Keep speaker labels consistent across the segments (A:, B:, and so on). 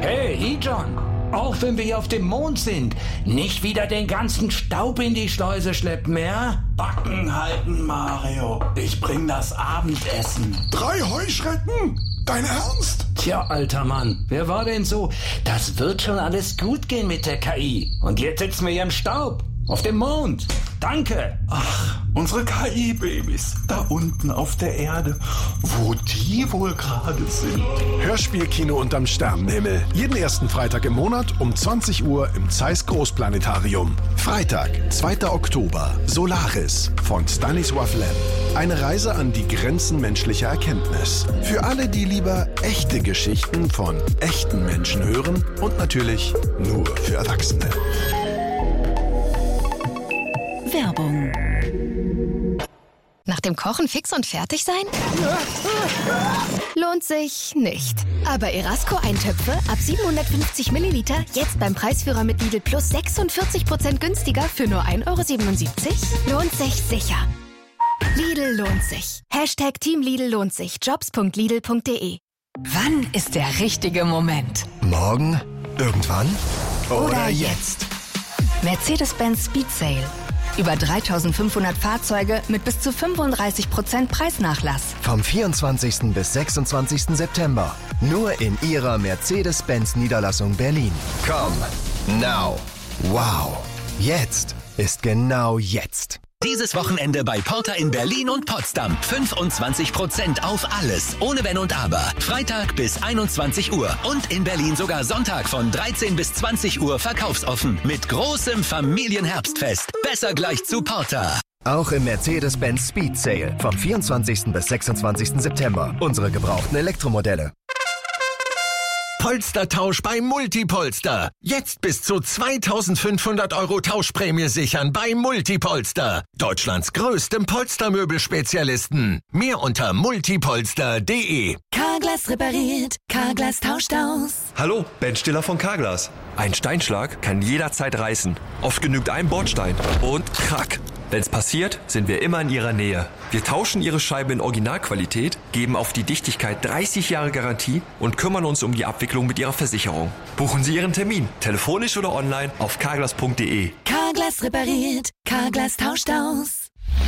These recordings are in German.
A: Hey, E-John, auch wenn wir hier auf dem Mond sind, nicht wieder den ganzen Staub in die Schleuse schleppen, ja?
B: Backen halten, Mario. Ich bring das Abendessen.
C: 3 Heuschrecken? Dein Ernst?
A: Tja, alter Mann, wer war denn so? Das wird schon alles gut gehen mit der KI. Und jetzt sitzen wir hier im Staub. Auf dem Mond. Danke.
B: Ach, unsere KI-Babys. Da unten auf der Erde. Wo die wohl gerade sind.
C: Hörspielkino unterm Sternenhimmel. Jeden ersten Freitag im Monat um 20 Uhr im Zeiss Großplanetarium. Freitag, 2. Oktober. Solaris von Stanisław Lem. Eine Reise an die Grenzen menschlicher Erkenntnis. Für alle, die lieber echte Geschichten von echten Menschen hören und natürlich nur für Erwachsene.
D: Werbung. Nach dem Kochen fix und fertig sein? Lohnt sich nicht. Aber Erasco-Eintöpfe ab 750 Milliliter jetzt beim Preisführer mit Lidl Plus 46% günstiger für nur 1,77 €? Lohnt sich sicher. Lidl lohnt sich. Hashtag Team Lidl lohnt sich. Jobs.lidl.de.
E: Wann ist der richtige Moment?
C: Morgen? Irgendwann?
E: Oder jetzt? Mercedes-Benz Speed Sale. Über 3.500 Fahrzeuge mit bis zu 35% Preisnachlass.
F: Vom 24. bis 26. September. Nur in Ihrer Mercedes-Benz-Niederlassung Berlin. Come now. Wow. Jetzt ist genau jetzt.
G: Dieses Wochenende bei Porter in Berlin und Potsdam. 25% auf alles, ohne Wenn und Aber. Freitag bis 21 Uhr. Und in Berlin sogar Sonntag von 13 bis 20 Uhr verkaufsoffen. Mit großem Familienherbstfest. Besser gleich zu Porter.
F: Auch im Mercedes-Benz Speed Sale. Vom 24. bis 26. September. Unsere gebrauchten Elektromodelle.
H: Polstertausch bei Multipolster. Jetzt bis zu 2.500 € Tauschprämie sichern bei Multipolster. Deutschlands größtem Polstermöbelspezialisten. Mehr unter multipolster.de.
E: Carglass repariert, Carglass tauscht aus.
I: Hallo, Ben Stiller von Carglass. Ein Steinschlag kann jederzeit reißen. Oft genügt ein Bordstein und krack. Wenn's passiert, sind wir immer in Ihrer Nähe. Wir tauschen Ihre Scheibe in Originalqualität, geben auf die Dichtigkeit 30 Jahre Garantie und kümmern uns um die Abwicklung mit Ihrer Versicherung. Buchen Sie Ihren Termin, telefonisch oder online auf carglass.de.
E: Carglass repariert, Carglass tauscht aus.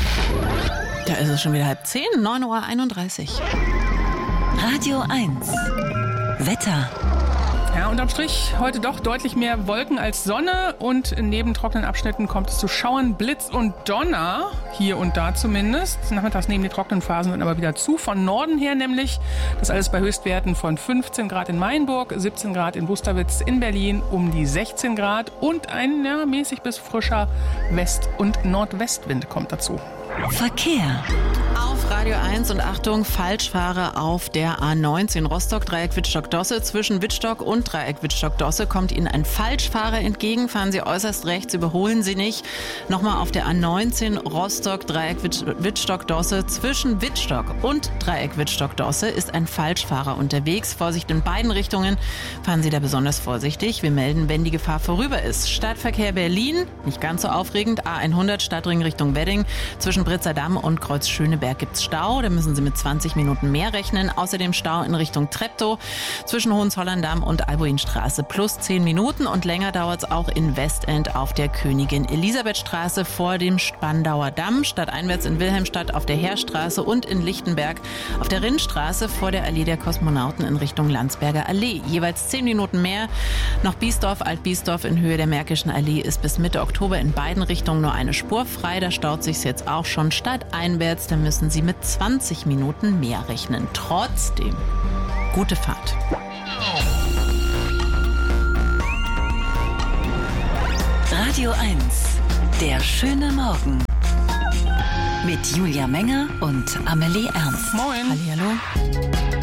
J: Da ist es schon wieder 9:30 Uhr.
D: Radio 1. Wetter.
K: Ja, unterm Strich heute doch deutlich mehr Wolken als Sonne und neben trockenen Abschnitten kommt es zu Schauern, Blitz und Donner, hier und da zumindest. Nachmittags nehmen die trockenen Phasen dann aber wieder zu, von Norden her nämlich. Das alles bei Höchstwerten von 15 Grad in Mainburg, 17 Grad in Busterwitz, in Berlin um die 16 Grad und ein mäßig bis frischer West- und Nordwestwind kommt dazu.
D: Verkehr.
J: Auf Radio 1 und Achtung, Falschfahrer auf der A19 Rostock, Dreieck Wittstock-Dosse. Zwischen Wittstock und Dreieck Wittstock-Dosse kommt Ihnen ein Falschfahrer entgegen. Fahren Sie äußerst rechts, überholen Sie nicht. Nochmal auf der A19 Rostock, Dreieck Wittstock-Dosse. Zwischen Wittstock und Dreieck Wittstock-Dosse ist ein Falschfahrer unterwegs. Vorsicht in beiden Richtungen. Fahren Sie da besonders vorsichtig. Wir melden, wenn die Gefahr vorüber ist. Stadtverkehr Berlin, nicht ganz so aufregend. A100 Stadtring Richtung Wedding. Zwischen Britzerdamm und Kreuz Schöneberg gibt's Stau. Da müssen Sie mit 20 Minuten mehr rechnen. Außerdem Stau in Richtung Treptow zwischen Hohenzollern-Damm und Albuinstraße plus 10 Minuten. Und länger dauert's auch in Westend auf der Königin-Elisabeth-Straße vor dem Spandauer Damm. Stadteinwärts in Wilhelmstadt auf der Heerstraße und in Lichtenberg auf der Rinnstraße vor der Allee der Kosmonauten in Richtung Landsberger Allee. Jeweils 10 Minuten mehr. Noch Biesdorf, Alt-Biesdorf in Höhe der Märkischen Allee ist bis Mitte Oktober in beiden Richtungen nur eine Spur frei. Da staut sich's jetzt auch schon stadteinwärts. Da müssen Sie mit 20 Minuten mehr rechnen. Trotzdem, gute Fahrt.
D: Radio 1. Der schöne Morgen. Mit Julia Menger und Amelie Ernst.
K: Moin.
J: Hallihallo.